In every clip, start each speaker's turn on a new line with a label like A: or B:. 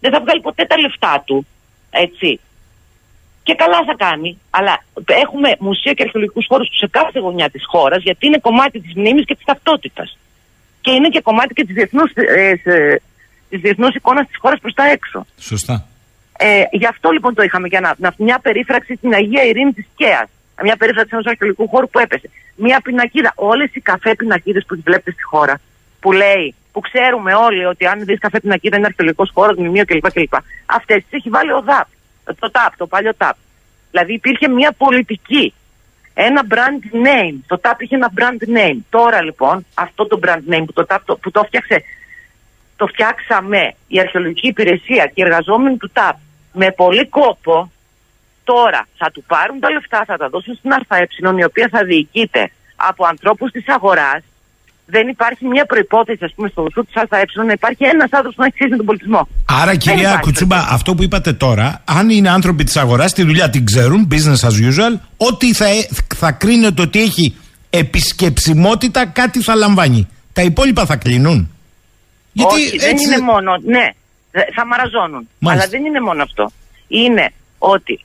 A: δεν θα βγάλει ποτέ τα λεφτά του. Έτσι. Και καλά θα κάνει. Αλλά έχουμε μουσεία και αρχαιολογικούς χώρους σε κάθε γωνιά της χώρας, γιατί είναι κομμάτι της μνήμης και της ταυτότητας. Και είναι και κομμάτι και της διεθνούς εικόνας της χώρας προς τα έξω.
B: Σωστά.
A: Γι' αυτό λοιπόν το είχαμε, για μια περίφραξη στην Αγία Ειρήνη της Κέας. Μια περίφραξη ενός αρχαιολογικού χώρου που έπεσε. Μια πινακίδα. Όλες οι καφέ πινακίδες που βλέπετε στη χώρα, που λέει, που ξέρουμε όλοι ότι αν δεις καφέ πινακίδα είναι αρχαιολογικός χώρος, μνημείο κλπ. Αυτές τις έχει βάλει ο ΔΑΠ. Το ΤΑΠ, το παλιό ΤΑΠ. Δηλαδή υπήρχε μια πολιτική. Ένα brand name. Το ΤΑΠ είχε ένα brand name. Τώρα λοιπόν αυτό το brand name που το φτιάξε, το φτιάξαμε η αρχαιολογική υπηρεσία και οι εργαζόμενοι του ΤΑΠ με πολύ κόπο. Τώρα θα του πάρουν τα λεφτά, θα τα δώσουν στην ΑΕ, η οποία θα διοικείται από ανθρώπους της αγοράς. Δεν υπάρχει μια προϋπόθεση, ας πούμε, στο δοσού της ΑΕ να υπάρχει ένας άνθρωπος που να έχει σχέση με τον πολιτισμό.
B: Άρα, κυρία Κουτσούμπα, αυτό που είπατε τώρα, αν είναι άνθρωποι της αγοράς, τη δουλειά την ξέρουν, business as usual, ό,τι θα κρίνεται ότι έχει επισκεψιμότητα, κάτι θα λαμβάνει. Τα υπόλοιπα θα κλείνουν. Γιατί
A: όχι,
B: έτσι...
A: δεν είναι μόνο. Ναι, θα μαραζώνουν.
B: Μάλιστα.
A: Αλλά δεν είναι μόνο αυτό. Είναι ότι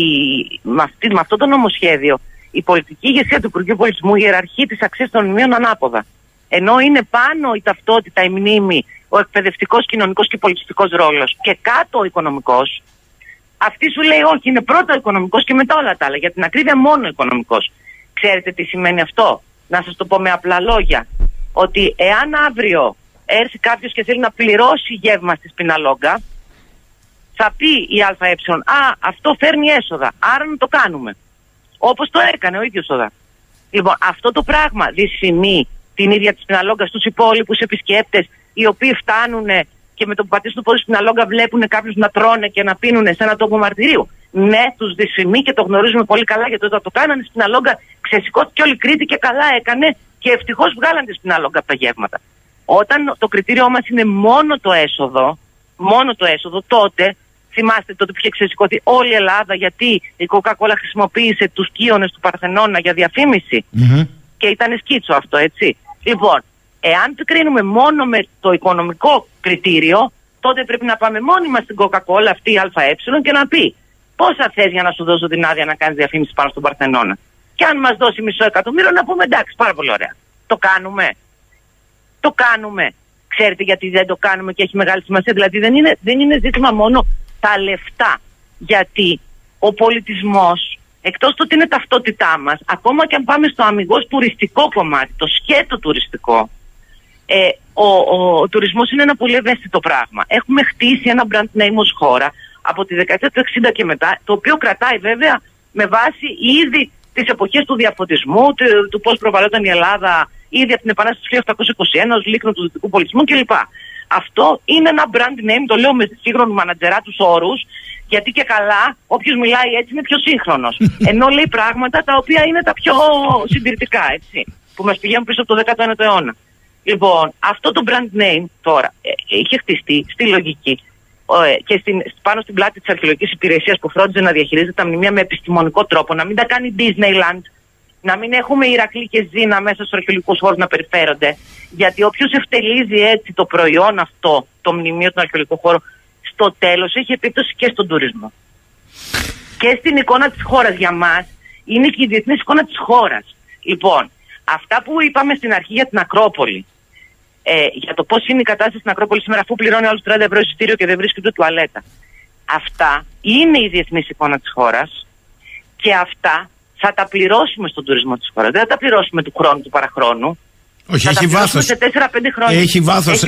A: με αυτό το νομοσχέδιο η πολιτική ηγεσία του Υπουργείου Πολιτισμού ιεραρχεί τις αξίες των μνημείων ανάποδα. Ενώ είναι πάνω η ταυτότητα, η μνήμη, ο εκπαιδευτικός, κοινωνικός και πολιτιστικός ρόλος και κάτω ο οικονομικός, αυτή σου λέει όχι, είναι πρώτα ο οικονομικός και μετά όλα τα άλλα. Για την ακρίβεια μόνο ο οικονομικός. Ξέρετε τι σημαίνει αυτό? Να σας το πω με απλά λόγια. Ότι εάν αύριο έρθει κάποιος και θέλει να πληρώσει γεύμα στη Σπιναλόγκα, θα πει η ΑΕ, αυτό φέρνει έσοδα, άρα να το κάνουμε. Όπως το έκανε ο ίδιος ο ΔΑΠ. Λοιπόν, αυτό το πράγμα δυσφημεί την ίδια τη Σπιναλόγκα στους υπόλοιπους επισκέπτες, οι οποίοι φτάνουν και με το που πατήσουν το πόδι στην Σπιναλόγκα βλέπουν κάποιους να τρώνε και να πίνουν σε ένα τόπο μαρτυρίου. Ναι, τους δυσφημεί και το γνωρίζουμε πολύ καλά, γιατί όταν το κάνανε στην Σπιναλόγκα ξεσηκώθηκε όλη η Κρήτη και καλά έκανε και ευτυχώς βγάλαν τη Σπιναλόγκα από τα γεύματα. Όταν το κριτήριό μας είναι μόνο το έσοδο, τότε. Θυμάστε τότε που είχε ξεσηκωθεί όλη η Ελλάδα γιατί η Coca-Cola χρησιμοποίησε τους κύονες του Παρθενώνα για διαφήμιση. Και ήταν σκίτσο αυτό, έτσι. Λοιπόν, εάν το κρίνουμε μόνο με το οικονομικό κριτήριο, τότε πρέπει να πάμε μόνοι μας στην Coca-Cola, αυτή η ΑΕ, και να πει πόσα θες για να σου δώσω την άδεια να κάνεις διαφήμιση πάνω στον Παρθενώνα. Και αν μας δώσει 500.000 να πούμε εντάξει, πάρα πολύ ωραία. Το κάνουμε. Το κάνουμε. Ξέρετε γιατί δεν το κάνουμε και έχει μεγάλη σημασία? Δηλαδή δεν είναι ζήτημα μόνο τα λεφτά. Γιατί ο πολιτισμός, εκτός το ότι είναι ταυτότητά μας, ακόμα και αν πάμε στο αμιγώς τουριστικό κομμάτι, το σκέτο τουριστικό, ο τουρισμός είναι ένα πολύ ευαίσθητο πράγμα. Έχουμε χτίσει ένα brand name ως χώρα από τη δεκαετία του 60 και μετά, το οποίο κρατάει βέβαια με βάση ήδη τις εποχές του διαφωτισμού, του πώς προβαλλόταν η Ελλάδα ήδη από την Επανάσταση του 1821 ως λίκνο του δυτικού πολιτισμού κλπ. Αυτό είναι ένα brand name, το λέω με σύγχρονου μανατζερά τους όρους, γιατί και καλά όποιος μιλάει έτσι είναι πιο σύγχρονος. Ενώ λέει πράγματα τα οποία είναι τα πιο συντηρητικά, έτσι, που μας πηγαίνουν πίσω από το 19ο αιώνα. Λοιπόν, αυτό το brand name τώρα είχε χτιστεί στη λογική και πάνω στην πλάτη της αρχαιολογικής υπηρεσίας που φρόντιζε να διαχειρίζεται τα μνημεία με επιστημονικό τρόπο, να μην τα κάνει Disneyland, να μην έχουμε Ηρακλή και Ζήνα μέσα στους αρχαιολογικούς χώρους να περιφέρονται. Γιατί όποιος ευτελίζει έτσι το προϊόν αυτό, το μνημείο του αρχαιολογικού χώρου, στο τέλος έχει επίπτωση και στον τουρισμό. Και στην εικόνα της χώρας για μας, είναι και η διεθνής εικόνα της χώρας. Λοιπόν, αυτά που είπαμε στην αρχή για την Ακρόπολη, για το πώς είναι η κατάσταση στην Ακρόπολη σήμερα, αφού πληρώνει άλλους 30 ευρώ εισιτήριο και δεν βρίσκει ούτε τουαλέτα. Αυτά είναι η διεθνής εικόνα της χώρας και αυτά θα τα πληρώσουμε στον τουρισμό της χώρας. Δεν θα τα πληρώσουμε του χρόνου, του παραχρόνου.
B: Όχι, έχει βάθος.
A: Σε 4-5 χρόνια.
B: Έχει βάθος.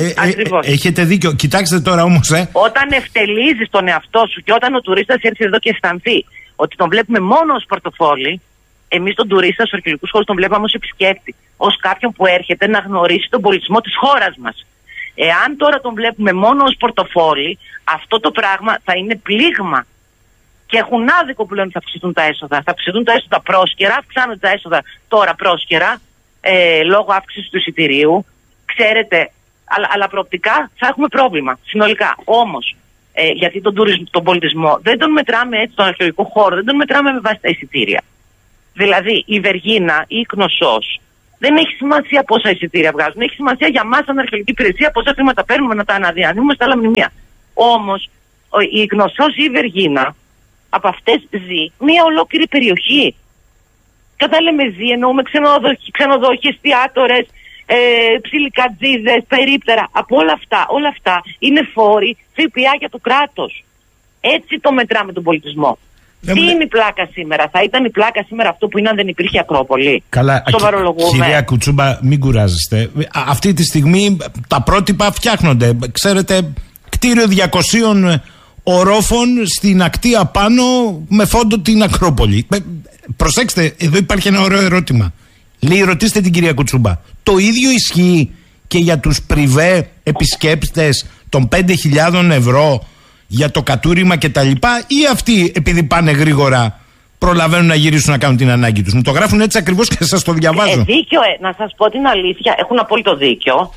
B: Έχετε δίκιο. Κοιτάξτε τώρα όμως.
A: Όταν ευτελίζεις τον εαυτό σου και όταν ο τουρίστας έρθει εδώ και αισθανθεί ότι τον βλέπουμε μόνο ως πορτοφόλι, εμείς τον τουρίστα στους αρχαιολογικούς χώρους τον βλέπαμε ως επισκέπτη. Ως κάποιον που έρχεται να γνωρίσει τον πολιτισμό της χώρας μας. Εάν τώρα τον βλέπουμε μόνο ως πορτοφόλι, αυτό το πράγμα θα είναι πλήγμα. Και έχουν άδικο που λένε ότι θα αυξηθούν τα έσοδα. Θα αυξηθούν τα έσοδα πρόσκαιρα, αυξάνονται τα έσοδα τώρα πρόσκαιρα, λόγω αύξησης του εισιτηρίου. Ξέρετε, αλλά προοπτικά θα έχουμε πρόβλημα συνολικά. Όμως, γιατί τον πολιτισμό δεν τον μετράμε έτσι, τον αρχαιολογικό χώρο, δεν τον μετράμε με βάση τα εισιτήρια. Δηλαδή, η Βεργίνα ή η Κνωσσός δεν έχει σημασία πόσα εισιτήρια βγάζουν. Έχει σημασία για μας, σαν αρχαιολογική υπηρεσία, πόσα χρήματα παίρνουμε να τα αναδιανύμουμε στα άλλα μνημεία. Όμως η γνωστός η Βεργίνα από αυτές ζει μια ολόκληρη περιοχή. Κατά λέμε ζει, εννοούμε ξενοδόχοι, εστιατόρες, ψιλικατζίδες, περίπτερα. Από όλα αυτά είναι φόροι, ΦΠΑ για το κράτος. Έτσι το μετράμε τον πολιτισμό. Τι είναι η πλάκα σήμερα? Θα ήταν η πλάκα σήμερα αυτό που είναι αν δεν υπήρχε Ακρόπολη?
B: Καλά, κυρία Κουτσούμπα, μην κουράζεστε. Αυτή τη στιγμή τα πρότυπα φτιάχνονται. Ξέρετε, κτίριο 200 ορόφων στην ακτή απάνω με φόντο την Ακρόπολη. Προσέξτε, εδώ υπάρχει ένα ωραίο ερώτημα. Λέει, ρωτήστε την κυρία Κουτσούμπα. Το ίδιο ισχύει και για τους πριβέ επισκέπτες των 5.000 ευρώ για το κατούριμα και τα λοιπά, ή αυτοί επειδή πάνε γρήγορα προλαβαίνουν να γυρίσουν να κάνουν την ανάγκη τους? Μου το γράφουν έτσι ακριβώς και σας το διαβάζω.
A: Δίκιο, να σας πω την αλήθεια, έχουν απόλυτο δίκιο.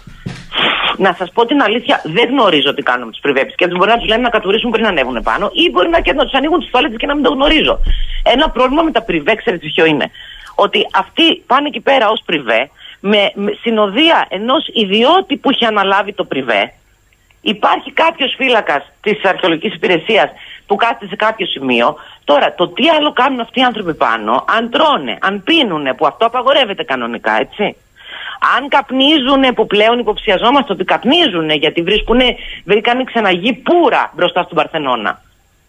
A: Να σας πω την αλήθεια, δεν γνωρίζω τι κάνουν με τους πριβέ επισκέπτες. Μπορεί να τους λένε να κατουρίσουν πριν ανέβουν πάνω, ή μπορεί να τους ανοίγουν τις τουαλέτες και να μην το γνωρίζω. Ένα πρόβλημα με τα πριβέ, ξέρετε ποιο είναι? Ότι αυτοί πάνε εκεί πέρα ως πριβέ, με συνοδεία ενός ιδιώτη που έχει αναλάβει το πριβέ. Υπάρχει κάποιος φύλακας της αρχαιολογικής υπηρεσίας που κάθεται σε κάποιο σημείο. Τώρα, το τι άλλο κάνουν αυτοί οι άνθρωποι πάνω, αν τρώνε, αν πίνουνε, που αυτό απαγορεύεται κανονικά, έτσι. Αν καπνίζουνε, που πλέον υποψιαζόμαστε ότι καπνίζουνε, γιατί βρήκαν ξεναγή πουρα μπροστά στον Παρθενώνα.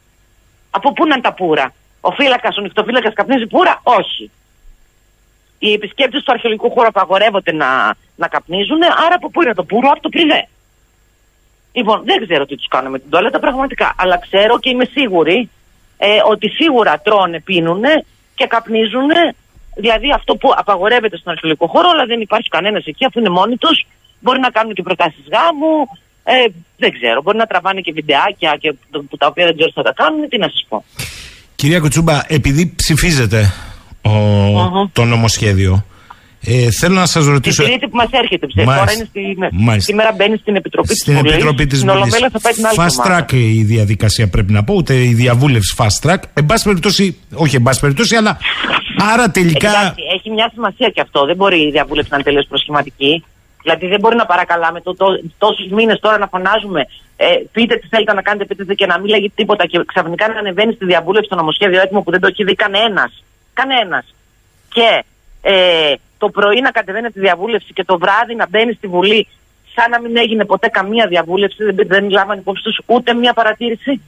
A: Από πού να είναι τα πουρα? Ο φύλακας, ο νυχτοφύλακας καπνίζει πουρα? Όχι. Οι επισκέπτες του αρχαιολογικού χώρου απαγορεύονται να καπνίζουνε, άρα από πού είναι το πουρο? Από το πριβέ. Λοιπόν, δεν ξέρω τι τους κάνουν με την τουαλέτα πραγματικά, αλλά ξέρω και είμαι σίγουρη ότι σίγουρα τρώνε, πίνουνε και καπνίζουνε. Δηλαδή αυτό που απαγορεύεται στον αρχαιολογικό χώρο, αλλά δεν υπάρχει κανένας εκεί, αφού είναι μόνοι τους. Μπορεί να κάνουν και προτάσεις γάμου, δεν ξέρω, μπορεί να τραβάνε και βιντεάκια και, που τα οποία δεν ξέρω τι θα τα κάνουν, τι να σας πω.
B: Κυρία Κουτσούμπα, επειδή ψηφίζετε το νομοσχέδιο, θέλω να σας ρωτήσω.
A: Η Τρίτη που μας έρχεται, τώρα είναι σήμερα μπαίνει στην Επιτροπή της Βουλής.
B: Επιτροπή της Βουλής. Fast track η διαδικασία, πρέπει να πω, ούτε η διαβούλευση fast track. Εν πάση περιπτώσει, όχι εν πάση περιπτώσει, αλλά άρα τελικά.
A: Εντάξει, έχει μια σημασία και αυτό. Δεν μπορεί η διαβούλευση να είναι τελείως προσχηματική. Δηλαδή δεν μπορεί να παρακαλάμε τόσους μήνες τώρα να φωνάζουμε. Πείτε τι θέλετε να κάνετε, πείτε και να μην λέγει τίποτα. Και ξαφνικά να ανεβαίνει στη διαβούλευση το νομοσχέδιο έτοιμο που δεν το έχει δει κανένας. Και το πρωί να κατεβαίνει τη διαβούλευση και το βράδυ να μπαίνει στη Βουλή σαν να μην έγινε ποτέ καμία διαβούλευση, δεν λάβανε υπόψη τους ούτε μια παρατήρηση.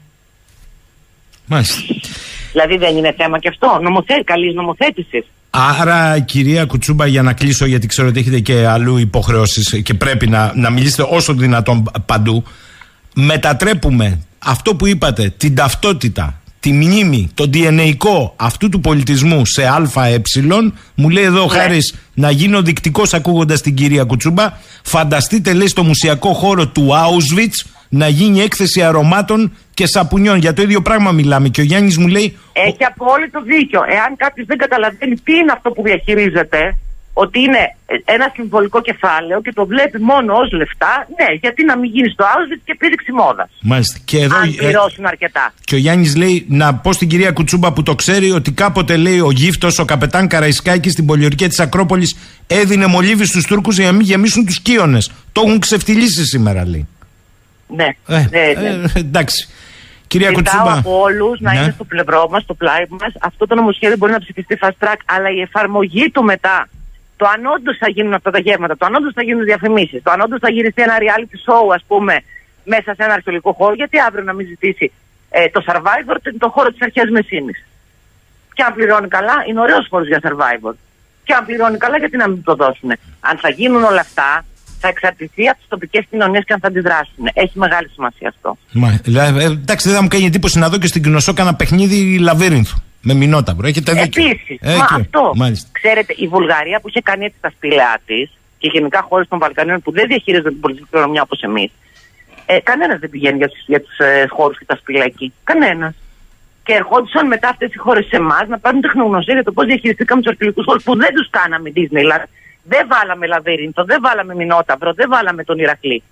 B: Μάλιστα.
A: Δηλαδή δεν είναι θέμα και αυτό καλής νομοθέτησης?
B: Άρα, κυρία Κουτσούμπα, για να κλείσω, γιατί ξέρω ότι έχετε και αλλού υποχρεώσεις και πρέπει να μιλήσετε όσο δυνατόν παντού, μετατρέπουμε αυτό που είπατε, την ταυτότητα, τη μνήμη, το DNA αυτού του πολιτισμού σε ΑΕ. Μου λέει εδώ ο Χάρης, να γίνω δεικτικός ακούγοντας την κυρία Κουτσούμπα. Φανταστείτε, λέει, στο μουσιακό χώρο του Auschwitz να γίνει έκθεση αρωμάτων και σαπουνιών. Για το ίδιο πράγμα μιλάμε. Και ο Γιάννης μου λέει.
A: Έχει απόλυτο δίκιο. Εάν κάποιος δεν καταλαβαίνει τι είναι αυτό που διαχειρίζεται, ότι είναι ένα συμβολικό κεφάλαιο και το βλέπει μόνο ως λεφτά, ναι, γιατί να μην γίνει στο Auschwitz και επίδειξη μόδας.
B: Μάλιστα. Και εδώ,
A: αν πληρώσουν αρκετά.
B: Και ο Γιάννης λέει, να πω στην κυρία Κουτσούμπα που το ξέρει, ότι κάποτε, λέει, ο Γύφτος, ο καπετάν Καραϊσκάκης στην πολιορκία της Ακρόπολης έδινε μολύβι στους Τούρκους για να μην γεμίσουν τους Κύονες. Το έχουν ξεφτυλίσει σήμερα, λέει.
A: Ναι.
B: Εντάξει. Κυρία Κουτσούμπα,
A: από όλους να είναι στο πλευρό μας, στο πλάι μας. Αυτό το νομοσχέδιο μπορεί να ψηφιστεί fast track, αλλά η εφαρμογή του μετά, το αν όντως θα γίνουν αυτά τα γεύματα, το αν όντως θα γίνουν διαφημίσεις, το αν όντως θα γυριστεί ένα reality show, ας πούμε, μέσα σε ένα αρχαιολογικό χώρο, γιατί αύριο να μην ζητήσει το Survivor το χώρο της αρχαίας Μεσίνης. Και αν πληρώνει καλά, είναι ωραίος χώρος για Survivor. Και αν πληρώνει καλά, γιατί να μην το δώσουν? Αν θα γίνουν όλα αυτά, θα εξαρτηθεί από τις τοπικές κοινωνίες και αν θα αντιδράσουν. Έχει μεγάλη σημασία αυτό.
B: Εντάξει, δεν θα μου κάνει εντύπωση να δω και στην Κνωσό κάνα παιχνίδι λαβύρινθου. Με Μινόταυρο. Έχετε δίκιο.
A: Επίσης, αυτό. Μάλιστα. Ξέρετε, η Βουλγαρία που είχε κάνει έτσι τα σπήλαιά της και γενικά χώρες των Βαλκανίων που δεν διαχειρίζονται την πολιτική κληρονομιά όπως εμείς, κανένας δεν πηγαίνει για τους χώρους και τα σπήλαια εκεί. Κανένας. Και ερχόντουσαν μετά αυτές οι χώρες σε εμάς να πάρουν τεχνογνωσία για το πώς διαχειριστήκαμε τους αρχαιολογικούς χώρους που δεν τους κάναμε Disneyland. Δεν βάλαμε λαβύρινθο, δεν βάλαμε Μινόταυρο, δεν βάλαμε τον Ηρακλή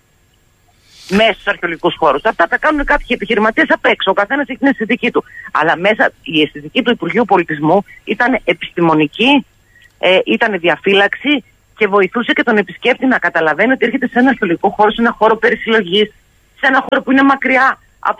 A: μέσα στους αρχαιολογικούς χώρους. Αυτά τα κάνουν κάποιοι επιχειρηματίες απ' έξω. Ο καθένας έχει την αισθητική του. Αλλά μέσα η αισθητική του Υπουργείου Πολιτισμού ήταν επιστημονική, ήταν διαφύλαξη και βοηθούσε και τον επισκέπτη να καταλαβαίνει ότι έρχεται σε ένα αρχαιολογικό χώρο, σε ένα χώρο περισυλλογής, σε ένα χώρο που είναι μακριά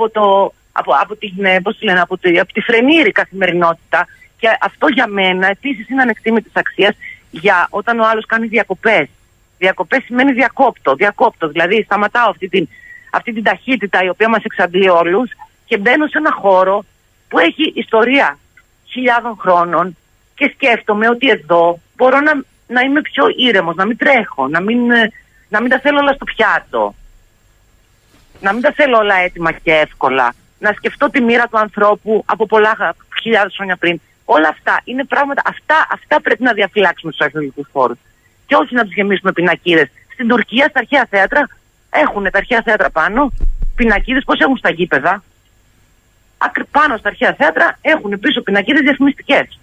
A: από τη φρενήρη καθημερινότητα. Και αυτό για μένα επίσης είναι ανεκτήμητης αξίας για όταν ο άλλος κάνει διακοπές. Διακοπές σημαίνει διακόπτω. Δηλαδή σταματάω αυτή την ταχύτητα η οποία μας εξαντλεί όλους και μπαίνω σε ένα χώρο που έχει ιστορία χιλιάδων χρόνων και σκέφτομαι ότι εδώ μπορώ να είμαι πιο ήρεμος, να μην τρέχω, να μην τα θέλω όλα στο πιάτο, να μην τα θέλω όλα έτοιμα και εύκολα, να σκεφτώ τη μοίρα του ανθρώπου από πολλά χιλιάδες χρόνια πριν. Όλα αυτά είναι πράγματα, αυτά πρέπει να διαφυλάξουμε στους αρχαιολογικούς χώρους και όχι να τους γεμίσουμε πινακίδες. Στην Τουρκία, στα αρχαία θέατρα, έχουν τα αρχαία θέατρα πάνω πινακίδες, πώς έχουν στα γήπεδα. Πάνω στα αρχαία θέατρα έχουν πίσω πινακίδες διαφημιστικές.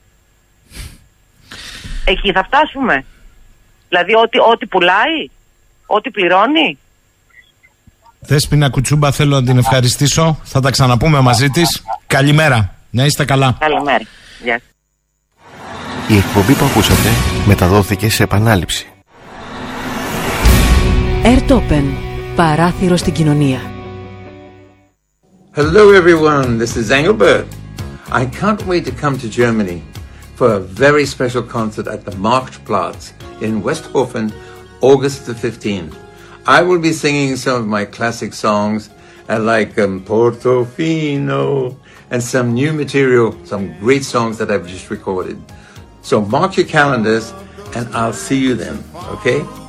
A: Εκεί θα φτάσουμε. Δηλαδή ό,τι πουλάει, ό,τι πληρώνει.
B: Δέσποινα Κουτσούμπα, θέλω να την ευχαριστήσω. Θα τα ξαναπούμε μαζί της. Καλημέρα. Να είστε καλά.
A: Καλημέρα. Yes.
C: Η εκπομπή που ακούσατε μεταδόθηκε σε επανάληψη.
D: Airtopen. Παράθυρο στην κοινωνία.
E: Hello everyone, this is Engelbert. I can't wait to come to Germany for a very special concert at the Marktplatz in Westhofen, August the 15th. I will be singing some of my classic songs like Portofino and some new material, some great songs that I've just recorded. So mark your calendars and I'll see you then, okay?